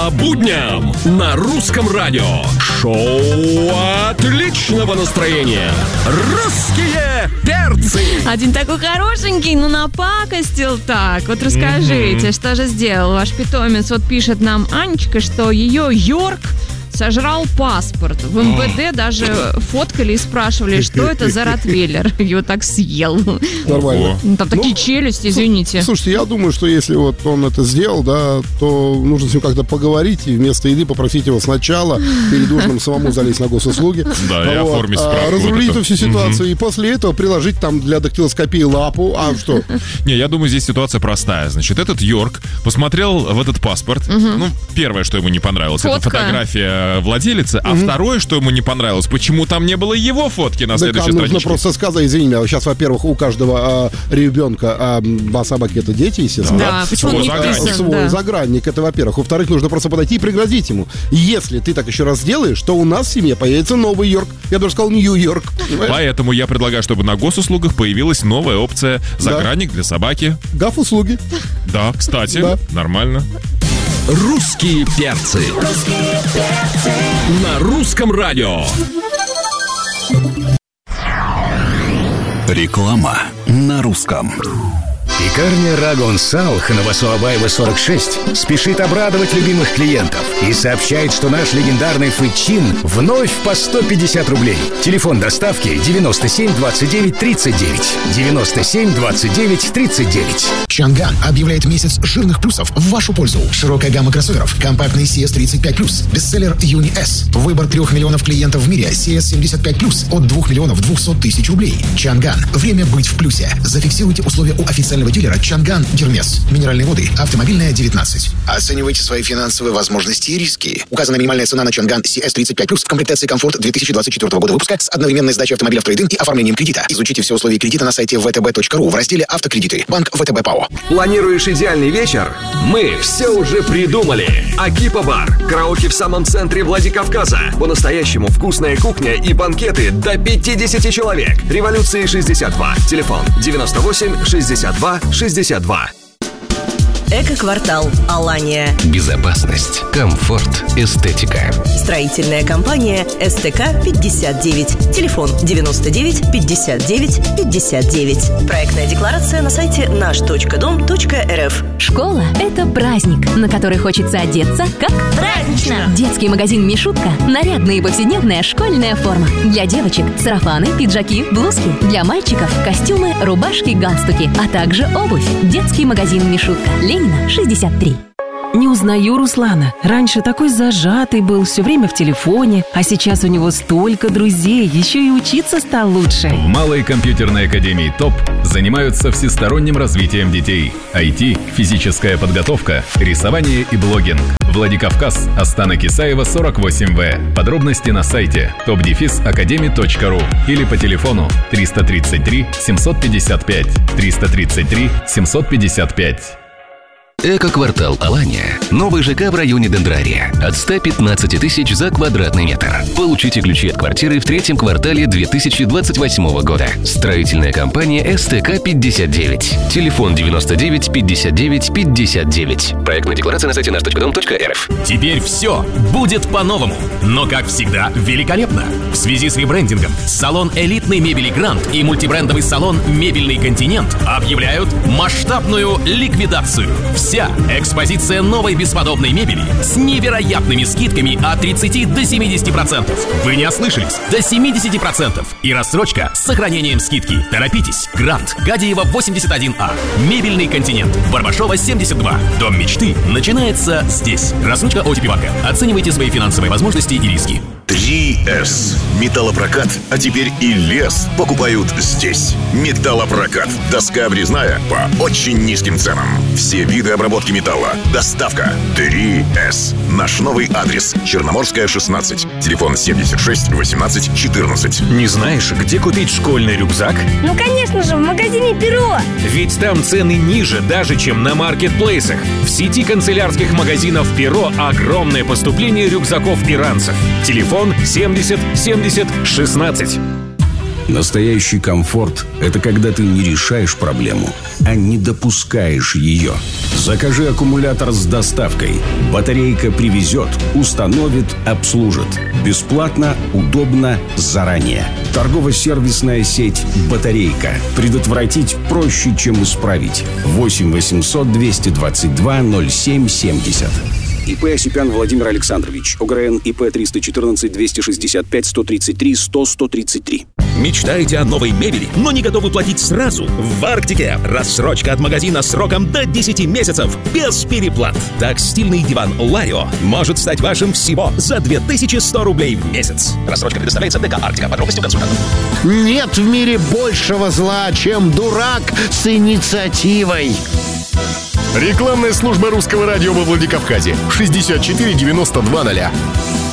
По будням на русском радио. Шоу отличного настроения. Русские перцы. Один такой хорошенький, но напакостил так. Вот расскажите, что же сделал ваш питомец? Вот пишет нам Анечка, что ее Йорк сожрал паспорт. В МВД даже фоткали и спрашивали, что это за ротвейлер. Его так съел. Нормально. Там такие челюсти, извините. Слушайте, я думаю, что если вот он это сделал, да, то нужно с ним как-то поговорить и вместо еды попросить его сначала перед ужином самому залезть на госуслуги. Да, и оформить справку. Разрулить эту всю ситуацию. И после этого приложить там для дактилоскопии лапу. А что? Не, я думаю, здесь ситуация простая. Значит, этот Йорк посмотрел в этот паспорт. Ну, первое, что ему не понравилось, это фотография владелица, а второе, что ему не понравилось, почему там не было его фотки на следующей страничке. Нужно просто сказать, извини меня, сейчас, во-первых, у каждого ребенка, два собаки — это дети, естественно. Да, почему он не вписан? Свой загранник, это во-первых. Во-вторых, нужно просто подойти и пригрозить ему. Если ты так еще раз сделаешь, то у нас в семье появится новый Йорк. Я даже сказал Нью-Йорк. Поэтому я предлагаю, чтобы на госуслугах появилась новая опция загранник для собаки. Гаф-услуги. Да, кстати, нормально. Русские перцы. На русском радио. Реклама на русском. Пекарня Рагон Салх на Васуабаева 46 спешит обрадовать любимых клиентов и сообщает, что наш легендарный фычин вновь по 150 рублей. Телефон доставки 97 29 39. 97 29 39. Чанган объявляет месяц жирных плюсов в вашу пользу. Широкая гамма кроссоверов. Компактный CS35+, бестселлер Uni S. Выбор 3 миллионов клиентов в мире. CS75+, от 2 миллионов 200 тысяч рублей. Чанган. Время быть в плюсе. Зафиксируйте условия у официального дилера Чанган Гермес. Минеральные воды. Автомобильная 19. Оценивайте свои финансовые возможности и риски. Указана минимальная цена на Чанган CS35+, в комплектации комфорт 2024 года выпуска с одновременной сдачей автомобиля в трейд-ин и оформлением кредита. Изучите все условия кредита на сайте vtb.ru в разделе «Автокредиты». Банк ВТБ ПАО. Планируешь идеальный вечер? Мы все уже придумали. Акипа-бар. Караоке в самом центре Владикавказа. По-настоящему вкусная кухня и банкеты до 50 человек. Революции 62. Телефон 98 62 62. Эко-квартал Алания. Безопасность, комфорт, эстетика. Строительная компания СТК-59. Телефон 99 59 59. Проектная декларация на сайте наш.дом.рф. Школа – это праздник, на который хочется одеться как празднично. Детский магазин «Мишутка» – нарядная и повседневная школьная форма. Для девочек – сарафаны, пиджаки, блузки. Для мальчиков – костюмы, рубашки, галстуки, а также обувь. Детский магазин «Мишутка». Ленина, 63. Не узнаю Руслана. Раньше такой зажатый был, все время в телефоне, а сейчас у него столько друзей, еще и учиться стал лучше. В Малой компьютерной академии ТОП занимаются всесторонним развитием детей. IT, физическая подготовка, рисование и блогинг. Владикавказ, Астана Кисаева, 48В. Подробности на сайте top-academy.ru или по телефону 333 755 333 755. Эко-квартал Алания. Новый ЖК в районе Дендрария. От 115 тысяч за квадратный метр. Получите ключи от квартиры в третьем квартале 2028 года. Строительная компания СТК-59. Телефон 99 59 59. Проектная декларация на сайте наш.дом.рф. Теперь все будет по-новому, но, как всегда, великолепно. В связи с ребрендингом салон элитной мебели «Грант» и мультибрендовый салон «Мебельный континент» объявляют масштабную ликвидацию. Вся экспозиция новой бесподобной мебели с невероятными скидками от 30 до 70%. Вы не ослышались. До 70%. И рассрочка с сохранением скидки. Торопитесь. Грант. Гадиева 81А. Мебельный континент. Барбашова 72. Дом мечты начинается здесь. Рассрочка ОТП банка. Оценивайте свои финансовые возможности и риски. 3С. Металлопрокат, а теперь и лес покупают здесь. Металлопрокат. Доска обрезная по очень низким ценам. Все виды обработки металла. Доставка. 3С. Наш новый адрес. Черноморская, 16. Телефон 76 18 14. Не знаешь, где купить школьный рюкзак? Ну, конечно же, в магазине «Перо». Ведь там цены ниже даже, чем на маркетплейсах. В сети канцелярских магазинов «Перо» огромное поступление рюкзаков и ранцев. Телефон 70 70 16. Настоящий комфорт – это когда ты не решаешь проблему, а не допускаешь ее. Закажи аккумулятор с доставкой. Батарейка привезет, установит, обслужит. Бесплатно, удобно, заранее. Торгово-сервисная сеть «Батарейка». Предотвратить проще, чем исправить. 8 800 222 0770. ИП Осипян Владимир Александрович. ОГРН ИП 314 265 133 100 133. Мечтаете о новой мебели, но не готовы платить сразу? В Арктике рассрочка от магазина сроком до 10 месяцев без переплат. Так стильный диван Ларио может стать вашим всего за 2100 рублей в месяц. Рассрочка предоставляется ДК Арктика. Подробности у консультантов. Нет в мире большего зла, чем дурак с инициативой. Рекламная служба русского радио во Владикавказе. 64 92 0.